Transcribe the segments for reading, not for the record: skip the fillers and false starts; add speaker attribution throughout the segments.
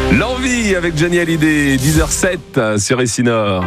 Speaker 1: L'envie avec Johnny Hallyday, 10h07 sur Ici Nord.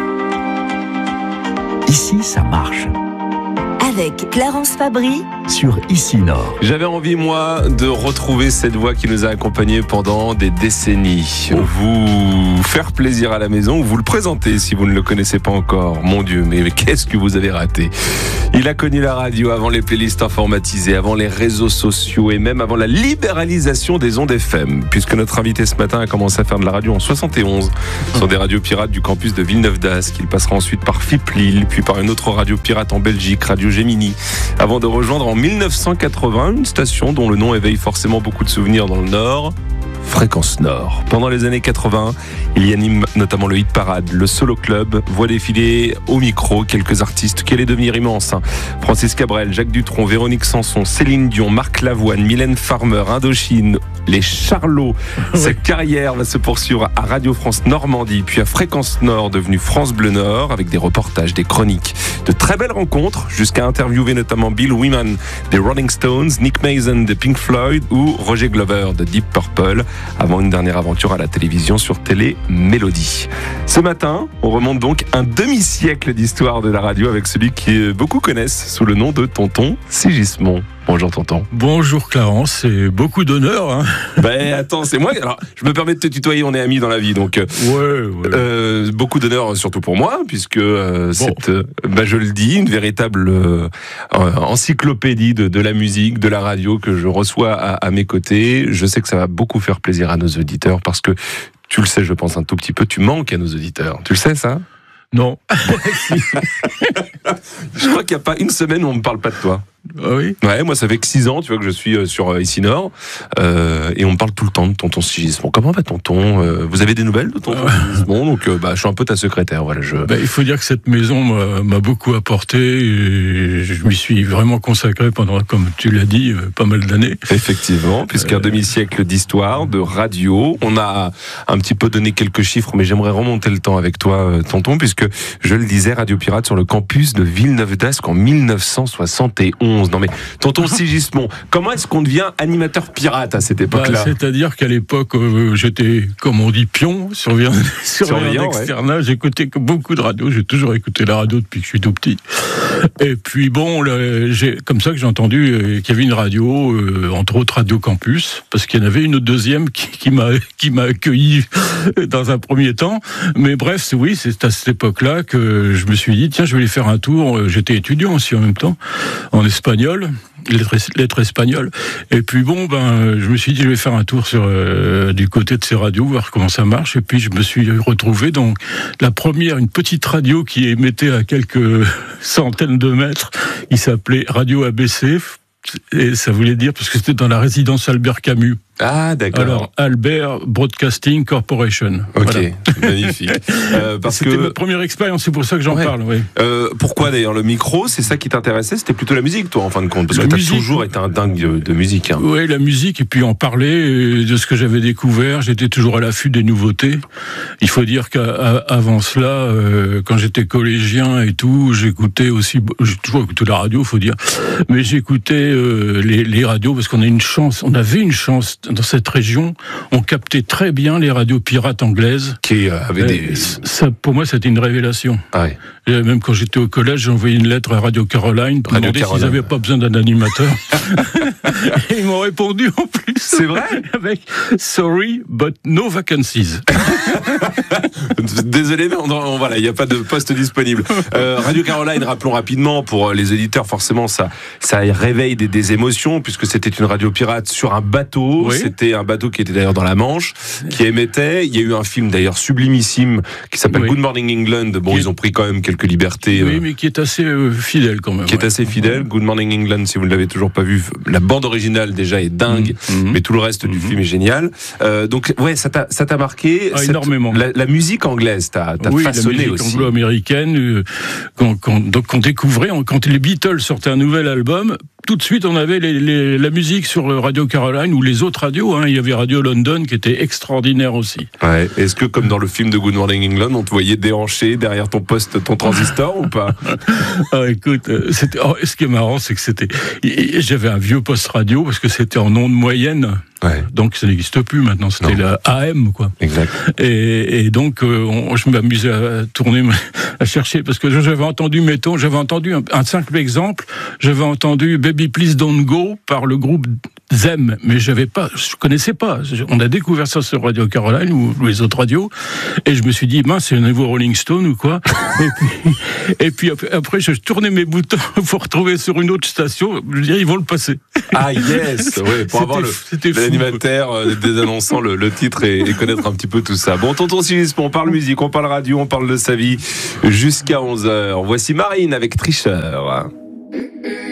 Speaker 2: Ici, ça marche.
Speaker 3: Avec Clarence Fabry
Speaker 2: sur Ici Nord.
Speaker 1: J'avais envie, moi, de retrouver cette voix qui nous a accompagnés pendant des décennies. Vous faire plaisir à la maison, ou vous le présenter si vous ne le connaissez pas encore. Mon Dieu, mais qu'est-ce que vous avez raté? Il a connu la radio avant les playlists informatisées, avant les réseaux sociaux et même avant la libéralisation des ondes FM, puisque notre invité ce matin a commencé à faire de la radio en 71 sur des radios pirates du campus de Villeneuve-d'Ascq. Il passera ensuite par FIP Lille, puis par une autre radio pirate en Belgique, Radio Gemini, avant de rejoindre en 1980 une station dont le nom éveille forcément beaucoup de souvenirs dans le Nord, Fréquence Nord. Pendant les années 80, il y anime notamment le Hit Parade, le Solo Club, voit défiler au micro quelques artistes qui allaient devenir immenses. Francis Cabrel, Jacques Dutronc, Véronique Sanson, Céline Dion, Marc Lavoine, Mylène Farmer, Indochine, les Charlots. Sa carrière va se poursuivre à Radio France Normandie, puis à Fréquence Nord, devenue France Bleu Nord, avec des reportages, des chroniques, de très belles rencontres, jusqu'à interviewer notamment Bill Wyman des Rolling Stones, Nick Mason de Pink Floyd ou Roger Glover de Deep Purple, avant une dernière aventure à la télévision sur Télé Mélodie. Ce matin, on remonte donc un demi-siècle d'histoire de la radio avec celui que beaucoup connaissent sous le nom de Tonton Sigismond. Bonjour Tonton.
Speaker 4: Bonjour Clarence, c'est beaucoup d'honneur. Hein.
Speaker 1: Ben attends, c'est moi. Alors, je me permets de te tutoyer, on est amis dans la vie, donc beaucoup d'honneur surtout pour moi, puisque c'est, je le dis, une véritable encyclopédie de la musique, de la radio que je reçois à mes côtés. Je sais que ça va beaucoup faire plaisir à nos auditeurs, parce que tu le sais, je pense un tout petit peu, tu manques à nos auditeurs. Tu le sais ça ?
Speaker 4: Non.
Speaker 1: Je crois qu'il n'y a pas une semaine où on ne me parle pas de toi.
Speaker 4: Ah oui.
Speaker 1: Ouais, moi ça fait que 6 ans, tu vois, que je suis sur Ici Nord, et on me parle tout le temps de Tonton Sigismond. Comment va Tonton ? Vous avez des nouvelles de Tonton Sigismond ? Donc je suis un peu ta secrétaire. Voilà,
Speaker 4: il faut dire que cette maison m'a beaucoup apporté. Et je m'y suis vraiment consacré pendant, comme tu l'as dit, pas mal d'années.
Speaker 1: Effectivement, puisqu'un demi-siècle d'histoire, de radio. On a un petit peu donné quelques chiffres, mais j'aimerais remonter le temps avec toi, Tonton, puisque je le disais, Radio Pirate sur le campus de Villeneuve-d'Ascq en 1971. Non mais, Tonton Sigismond, comment est-ce qu'on devient animateur pirate à cette époque-là ?
Speaker 4: C'est-à-dire qu'à l'époque, j'étais, comme on dit, pion, surveillant externat. J'écoutais beaucoup de radio. J'ai toujours écouté la radio depuis que je suis tout petit. Et puis comme ça que j'ai entendu qu'il y avait une radio, entre autres Radio Campus, parce qu'il y en avait une deuxième qui m'a accueilli dans un premier temps. Mais bref, oui, c'est à cette époque-là que je me suis dit, tiens, je vais aller faire un tour. J'étais étudiant aussi en même temps, en espagnol, lettres espagnoles. Et puis je me suis dit, je vais faire un tour du côté de ces radios, voir comment ça marche. Et puis je me suis retrouvé dans une petite radio qui émettait à quelques centaines de mètres. Il s'appelait Radio ABC. Et ça voulait dire, parce que c'était dans la résidence Albert Camus.
Speaker 1: Ah, d'accord.
Speaker 4: Alors, Albert Broadcasting Corporation.
Speaker 1: Ok,
Speaker 4: voilà.
Speaker 1: Magnifique.
Speaker 4: C'était ma première expérience, c'est pour ça que j'en parle. Oui.
Speaker 1: Pourquoi d'ailleurs le micro, c'est ça qui t'intéressait ? C'était plutôt la musique, toi, en fin de compte, parce que tu as toujours été un dingue de musique. Hein.
Speaker 4: Oui, la musique, et puis en parler de ce que j'avais découvert. J'étais toujours à l'affût des nouveautés. Il faut dire qu'avant cela, quand j'étais collégien et tout, j'ai toujours écouté la radio, faut dire, mais j'écoutais les radios parce qu'on avait une chance dans cette région, on captait très bien les radios pirates anglaises.
Speaker 1: Qui avaient
Speaker 4: ça, pour moi, c'était une révélation.
Speaker 1: Ah ouais.
Speaker 4: Et même quand j'étais au collège, j'ai envoyé une lettre à Radio Caroline pour demander s'ils n'avaient pas besoin d'un animateur. Et ils m'ont répondu en plus.
Speaker 1: C'est vrai ?
Speaker 4: Avec « Sorry, but no vacancies ».
Speaker 1: Désolé, mais il n'y a pas de poste disponible. Radio Caroline, rappelons rapidement, pour les auditeurs, forcément, ça réveille des émotions, puisque c'était une radio pirate sur un bateau. Oui. C'était un bateau qui était d'ailleurs dans la Manche, qui émettait. Il y a eu un film d'ailleurs sublimissime qui s'appelle Good Morning England. Ils ont pris quand même quelques libertés.
Speaker 4: Oui, mais qui est assez fidèle quand même.
Speaker 1: Qui est assez fidèle. Good Morning England, si vous ne l'avez toujours pas vu, la bande originale déjà est dingue, mais tout le reste du film est génial. Donc, ça t'a marqué.
Speaker 4: Énormément.
Speaker 1: La musique anglaise t'a façonné aussi.
Speaker 4: La musique anglo-américaine, qu'on découvrait, quand les Beatles sortaient un nouvel album, tout de suite, on avait la musique sur Radio Caroline ou les autres radios. Il y avait Radio London qui était extraordinaire aussi.
Speaker 1: Ouais. Est-ce que, comme dans le film de Good Morning England, on te voyait déhanché derrière ton poste, ton transistor ou pas?
Speaker 4: Écoute, ce qui est marrant, c'est que j'avais un vieux poste radio parce que c'était en ondes moyennes. Ouais. Donc ça n'existe plus maintenant, c'était la AM, quoi.
Speaker 1: Exact.
Speaker 4: Et donc je m'amusais à tourner, à chercher, parce que j'avais entendu un simple exemple, j'avais entendu Baby Please Don't Go par le groupe Zem, mais je connaissais pas. On a découvert ça sur Radio Caroline ou les autres radios, et je me suis dit, mince, c'est un nouveau Rolling Stone ou quoi. et puis après, je tournais mes boutons pour retrouver sur une autre station. Je dirais, ils vont le passer.
Speaker 1: Ah yes, ouais, pour avoir l'animateur désannonçant le titre et connaître un petit peu tout ça. Bon, tonton Sigismond, on parle musique, on parle radio, on parle de sa vie jusqu'à 11h. Voici Marine avec Tricheur.